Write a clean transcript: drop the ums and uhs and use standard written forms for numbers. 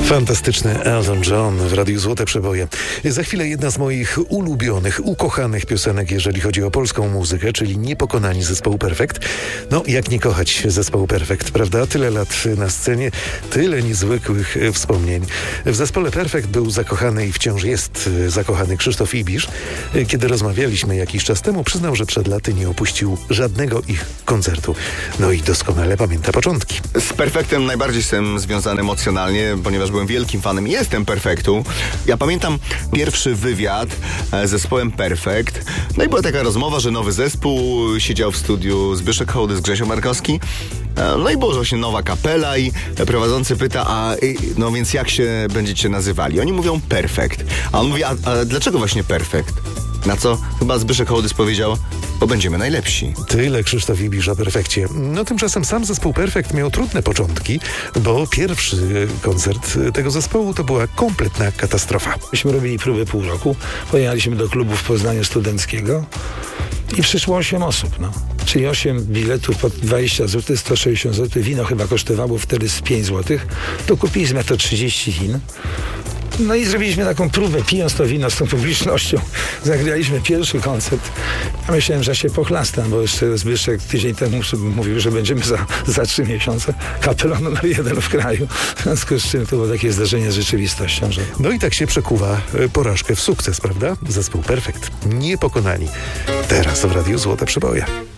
Fantastyczny Elton John w Radiu Złote Przeboje. Za chwilę jedna z moich ulubionych, ukochanych piosenek, jeżeli chodzi o polską muzykę, czyli Niepokonani zespołu Perfekt. No, jak nie kochać zespołu Perfekt, prawda? Tyle lat na scenie, tyle niezwykłych wspomnień. W zespole Perfekt był zakochany i wciąż jest zakochany Krzysztof Ibisz. Kiedy rozmawialiśmy jakiś czas temu, przyznał, że przed laty nie opuścił żadnego ich koncertu. No i doskonale pamięta początki. Z Perfektem najbardziej jestem związany emocjonalnie, ponieważ byłem wielkim fanem i jestem Perfektu. Ja pamiętam pierwszy wywiad z zespołem Perfekt. No i była taka rozmowa, że nowy zespół, siedział w studiu Zbyszek Hołdy z Grzesią Markowski. No i była właśnie nowa kapela i prowadzący pyta, no więc jak się będziecie nazywali? Oni mówią Perfekt. A on mówi, a dlaczego właśnie Perfekt? Na co chyba Zbyszek Hołdys powiedział, bo będziemy najlepsi. Tyle Krzysztof Ibisz o Perfekcie. No tymczasem sam zespół Perfekt miał trudne początki, bo pierwszy koncert tego zespołu to była kompletna katastrofa. Myśmy robili próby pół roku, pojechaliśmy do klubu w Poznaniu Studenckiego i przyszło 8 osób, no. Czyli 8 biletów po 20 zł, 160 zł. Wino chyba kosztowało wtedy z 5 zł. To kupiliśmy to 30 win. No i zrobiliśmy taką próbę, pijąc to wino z tą publicznością. Zagraliśmy pierwszy koncert. Ja myślałem, że się pochlastam, bo jeszcze Zbyszek tydzień temu mówił, że będziemy za 3 miesiące kapelą numer 1 w kraju. W związku z czym to było takie zdarzenie z rzeczywistością, że... No i tak się przekuwa porażkę w sukces, prawda? Zespół Perfekt. Niepokonani. Teraz w Radiu Złote Przeboje.